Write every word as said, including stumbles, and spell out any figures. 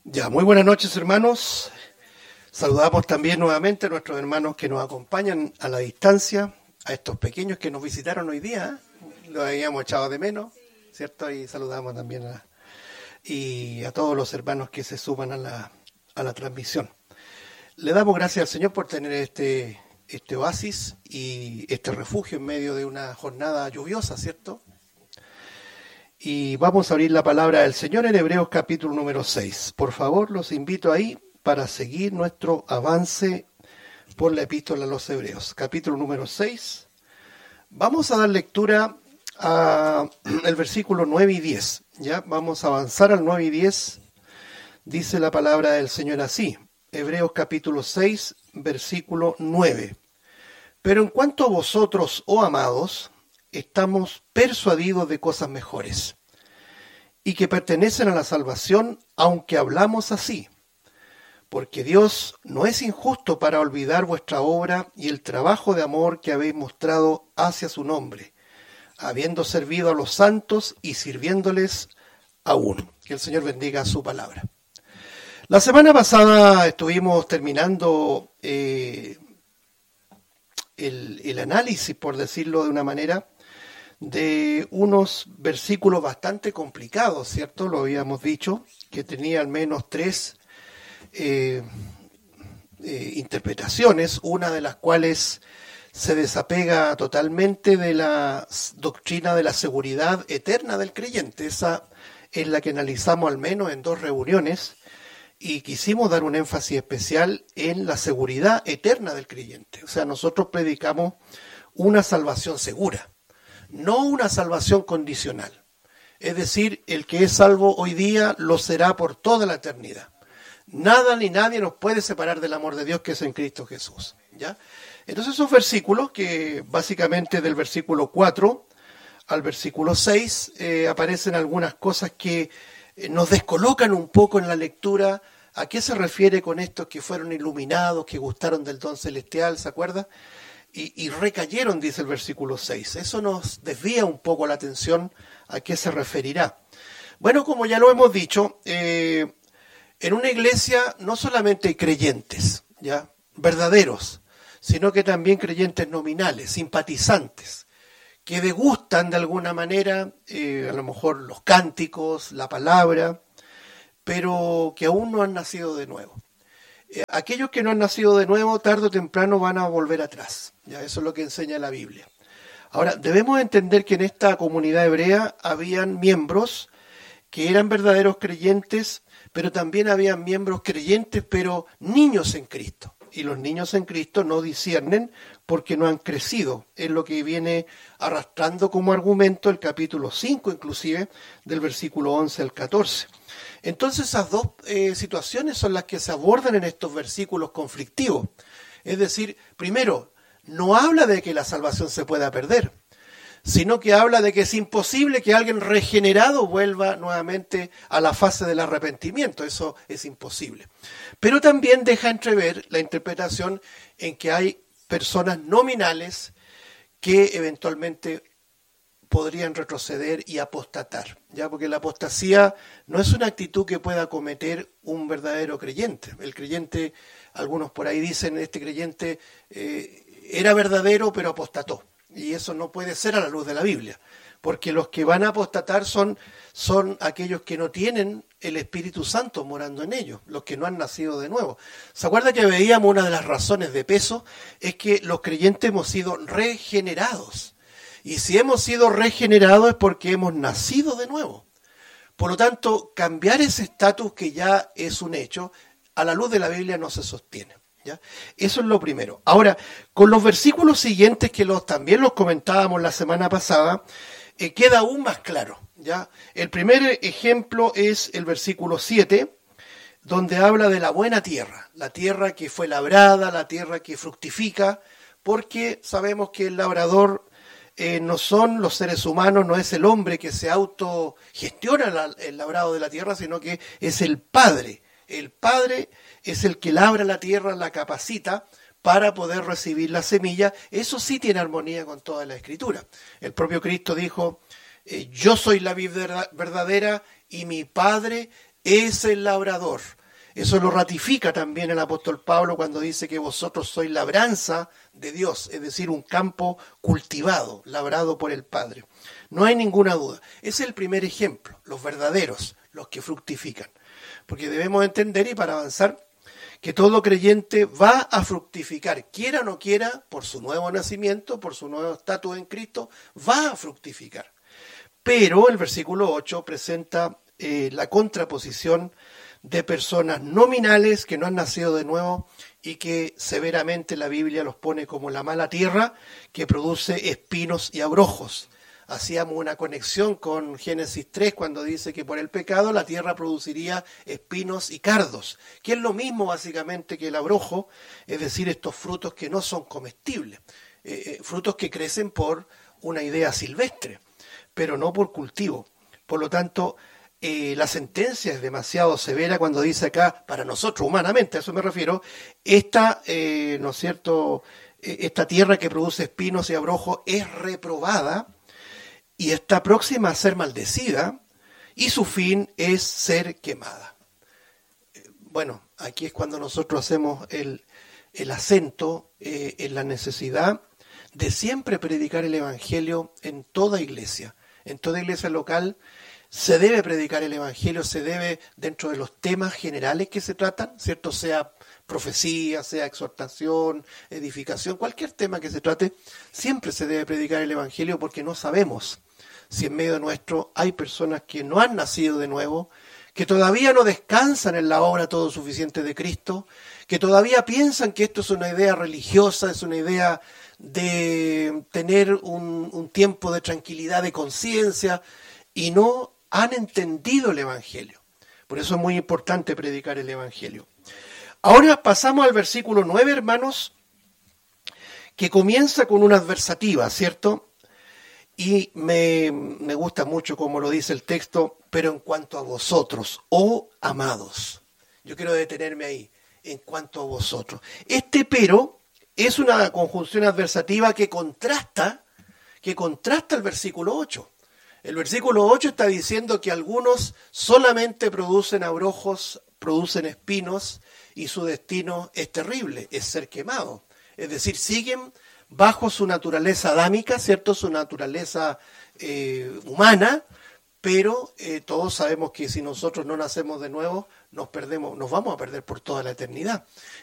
Ya, muy buenas noches, hermanos. Saludamos también nuevamente a nuestros hermanos que nos acompañan a la distancia, a estos pequeños que nos visitaron hoy día, ¿eh? Los habíamos echado de menos, ¿cierto? Y saludamos también a, y a todos los hermanos que se suman a la, a la transmisión. Le damos gracias al Señor por tener este, este oasis y este refugio en medio de una jornada lluviosa, ¿cierto? Y vamos a abrir la palabra del Señor en Hebreos capítulo número seis. Por favor, los invito ahí para seguir nuestro avance por la epístola a los Hebreos. Capítulo número seis. Vamos a dar lectura al versículo nueve y diez. ¿Ya? Vamos a avanzar al nueve y diez. Dice la palabra del Señor así. Hebreos capítulo seis, versículo nueve. Pero en cuanto a vosotros, oh amados, estamos persuadidos de cosas mejores, y que pertenecen a la salvación, aunque hablamos así. Porque Dios no es injusto para olvidar vuestra obra y el trabajo de amor que habéis mostrado hacia su nombre, habiendo servido a los santos y sirviéndoles aún. Que el Señor bendiga su palabra. La semana pasada estuvimos terminando eh, el, el análisis, por decirlo de una manera, de unos versículos bastante complicados, ¿cierto? Lo habíamos dicho, que tenía al menos tres eh, eh, interpretaciones, una de las cuales se desapega totalmente de la doctrina de la seguridad eterna del creyente. Esa es la que analizamos al menos en dos reuniones y quisimos dar un énfasis especial en la seguridad eterna del creyente. O sea, nosotros predicamos una salvación segura, no una salvación condicional. Es decir, el que es salvo hoy día lo será por toda la eternidad. Nada ni nadie nos puede separar del amor de Dios que es en Cristo Jesús. ¿Ya? Entonces esos versículos, que básicamente del versículo cuatro al versículo seis, eh, aparecen algunas cosas que eh, nos descolocan un poco en la lectura. ¿A qué se refiere con estos que fueron iluminados, que gustaron del don celestial? ¿Se acuerda? Y, y recayeron, dice el versículo seis. Eso nos desvía un poco la atención a qué se referirá. Bueno, como ya lo hemos dicho, eh, en una iglesia no solamente hay creyentes, ¿ya? Verdaderos, sino que también creyentes nominales, simpatizantes, que degustan de alguna manera, eh, a lo mejor los cánticos, la palabra, pero que aún no han nacido de nuevo. Aquellos que no han nacido de nuevo, tarde o temprano van a volver atrás. Ya, eso es lo que enseña la Biblia. Ahora, debemos entender que en esta comunidad hebrea habían miembros que eran verdaderos creyentes, pero también habían miembros creyentes, pero niños en Cristo. Y los niños en Cristo no disciernen porque no han crecido. Es lo que viene arrastrando como argumento el capítulo cinco, inclusive, del versículo once al catorce. Entonces esas dos eh, situaciones son las que se abordan en estos versículos conflictivos. Es decir, primero, no habla de que la salvación se pueda perder, sino que habla de que es imposible que alguien regenerado vuelva nuevamente a la fase del arrepentimiento. Eso es imposible. Pero también deja entrever la interpretación en que hay personas nominales que eventualmente podrían retroceder y apostatar, ¿ya? Porque la apostasía no es una actitud que pueda cometer un verdadero creyente. El creyente, algunos por ahí dicen, este creyente eh, era verdadero pero apostató. Y eso no puede ser a la luz de la Biblia, porque los que van a apostatar son, son aquellos que no tienen el Espíritu Santo morando en ellos, los que no han nacido de nuevo. ¿Se acuerda que veíamos una de las razones de peso? Es que los creyentes hemos sido regenerados. Y si hemos sido regenerados es porque hemos nacido de nuevo. Por lo tanto, cambiar ese estatus que ya es un hecho, a la luz de la Biblia no se sostiene. ¿Ya? Eso es lo primero. Ahora, con los versículos siguientes, que los, también los comentábamos la semana pasada, eh, queda aún más claro. ¿Ya? El primer ejemplo es el versículo siete, donde habla de la buena tierra, la tierra que fue labrada, la tierra que fructifica, porque sabemos que el labrador eh, no son los seres humanos, no es el hombre que se autogestiona la, el labrado de la tierra, sino que es el Padre. El Padre es el que labra la tierra, la capacita para poder recibir la semilla. Eso sí tiene armonía con toda la Escritura. El propio Cristo dijo, eh, yo soy la vid verdadera y mi Padre es el labrador. Eso lo ratifica también el apóstol Pablo cuando dice que vosotros sois labranza de Dios, es decir, un campo cultivado, labrado por el Padre. No hay ninguna duda. Ese es el primer ejemplo, los verdaderos, los que fructifican. Porque debemos entender, y para avanzar, que todo creyente va a fructificar, quiera o no quiera, por su nuevo nacimiento, por su nuevo estatus en Cristo, va a fructificar. Pero el versículo ocho presenta eh, la contraposición de personas nominales que no han nacido de nuevo y que severamente la Biblia los pone como la mala tierra que produce espinos y abrojos. Hacíamos una conexión con Génesis tres cuando dice que por el pecado la tierra produciría espinos y cardos, que es lo mismo básicamente que el abrojo, es decir, estos frutos que no son comestibles, eh, frutos que crecen por una idea silvestre, pero no por cultivo. Por lo tanto, Eh, la sentencia es demasiado severa cuando dice acá, para nosotros humanamente, a eso me refiero, esta, eh, ¿no es cierto?, eh, esta tierra que produce espinos y abrojos es reprobada y está próxima a ser maldecida y su fin es ser quemada. Eh, bueno, aquí es cuando nosotros hacemos el, el acento eh, en la necesidad de siempre predicar el Evangelio en toda iglesia, en toda iglesia local. Se debe predicar el Evangelio, se debe, dentro de los temas generales que se tratan, ¿cierto? Sea profecía, sea exhortación, edificación, cualquier tema que se trate, siempre se debe predicar el Evangelio porque no sabemos si en medio nuestro hay personas que no han nacido de nuevo, que todavía no descansan en la obra todo suficiente de Cristo, que todavía piensan que esto es una idea religiosa, es una idea de tener un, un tiempo de tranquilidad de conciencia y no han entendido el Evangelio. Por eso es muy importante predicar el Evangelio. Ahora pasamos al versículo nueve, hermanos, que comienza con una adversativa, ¿cierto? Y me, me gusta mucho como lo dice el texto, pero en cuanto a vosotros, oh amados. Yo quiero detenerme ahí, en cuanto a vosotros. Este pero es una conjunción adversativa que contrasta, que contrasta el versículo ocho. El versículo ocho está diciendo que algunos solamente producen abrojos, producen espinos y su destino es terrible, es ser quemado. Es decir, siguen bajo su naturaleza adámica, ¿cierto? Su naturaleza eh, humana, pero eh, todos sabemos que si nosotros no nacemos de nuevo, nos perdemos, nos vamos a perder por toda la eternidad.